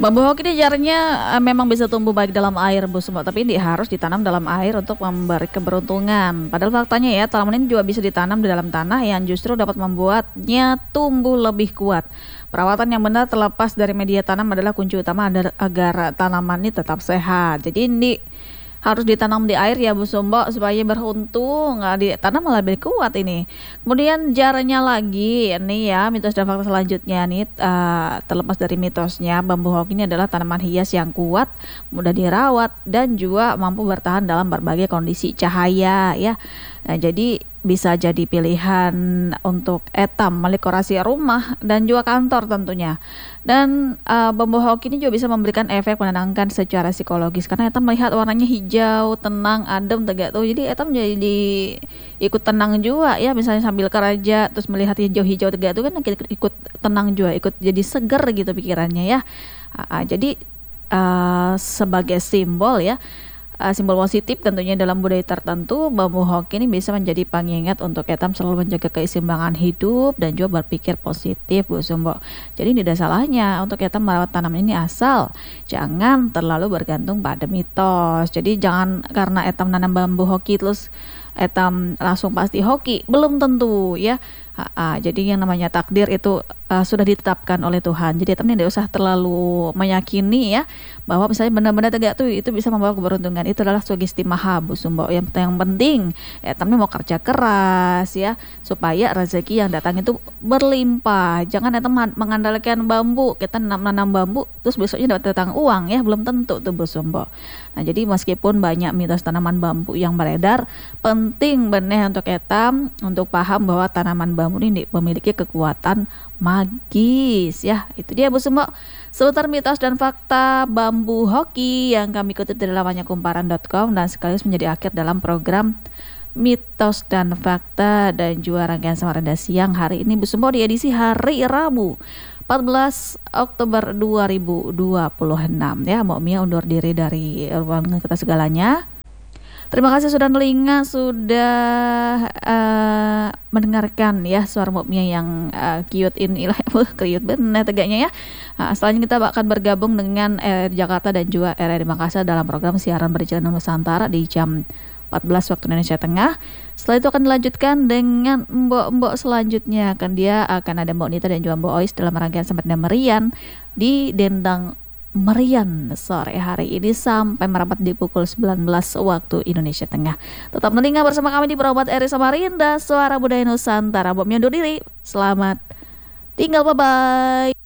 Bambu hoki ini jarnya memang bisa tumbuh baik dalam air Bu Sumba, tapi ini harus ditanam dalam air untuk memberi keberuntungan. Padahal faktanya ya, tanaman ini juga bisa ditanam di dalam tanah yang justru dapat membuatnya tumbuh lebih kuat. Perawatan yang benar terlepas dari media tanam adalah kunci utama agar tanaman ini tetap sehat. Jadi ini harus ditanam di air ya Bu Sumba supaya beruntung, nggak ditanam malah lebih kuat ini. Kemudian jaranya lagi ini ya, mitos dan fakta selanjutnya nih, terlepas dari mitosnya, bambu hoki ini adalah tanaman hias yang kuat, mudah dirawat dan juga mampu bertahan dalam berbagai kondisi cahaya ya. Nah, jadi bisa jadi pilihan untuk etam, mendekorasi rumah dan juga kantor tentunya. Dan bambu hoki ini juga bisa memberikan efek menenangkan secara psikologis karena etam melihat warnanya hijau, tenang, adem, tegak tuh. Jadi etam jadi ikut tenang juga ya, misalnya sambil kerja terus melihat hijau-hijau tegak tuh kan ikut tenang juga, ikut jadi seger gitu pikirannya ya. Jadi sebagai simbol ya, simbol positif tentunya dalam budaya tertentu, bambu hoki ini bisa menjadi pengingat untuk etam selalu menjaga keseimbangan hidup dan juga berpikir positif Bu Sumbo. Jadi tidak salahnya untuk etam merawat tanaman ini, asal jangan terlalu bergantung pada mitos. Jadi jangan karena etam nanam bambu hoki terus etam langsung pasti hoki, belum tentu ya. Jadi yang namanya takdir itu sudah ditetapkan oleh Tuhan. Jadi etam ini tidak usah terlalu meyakini ya bahwa misalnya benda-benda tegak tuh itu bisa membawa keberuntungan. Itu adalah sugesti maha Bu Sumbo. Yang penting etam ini mau kerja keras ya supaya rezeki yang datang itu berlimpah. Jangan etam mengandalkan bambu, kita nanam bambu terus besoknya dapat datang uang ya, belum tentu tuh Bu Sumbo. Nah, jadi meskipun banyak mitos tanaman bambu yang beredar, penting benar untuk etam untuk paham bahwa tanaman bambu ini memiliki kekuatan magis ya. Itu dia Bu Sumbo, seputar mitos dan fakta bambu hoki yang kami kutip dari lamannya kumparan.com dan sekaligus menjadi akhir dalam program mitos dan fakta dan juga rangkaian Samarinda Siang hari ini Bu Sumbo di edisi hari Rabu 14 Oktober 2026 ya. Mbak Mia undur diri dari ruang kita segalanya. Terima kasih sudah telinga, sudah mendengarkan ya suara Mbak Mia yang cute ini lah, cute bener tegaknya ya. Selanjutnya kita akan bergabung dengan Jakarta dan juga RRI Makassar dalam program siaran berjalan Nusantara di jam 14 waktu Indonesia Tengah. Setelah itu akan dilanjutkan dengan mbok-mbok selanjutnya. Dia akan ada Mbok Nita dan juga Mbok Ois dalam rangkaian Samarinda Merian di Dendang Merian sore hari ini sampai merapat di pukul 19 waktu Indonesia Tengah. Tetap telinga bersama kami di Perobat RRI Samarinda, Suara Budaya Nusantara. Mbok Mia undur diri. Selamat tinggal, bye-bye.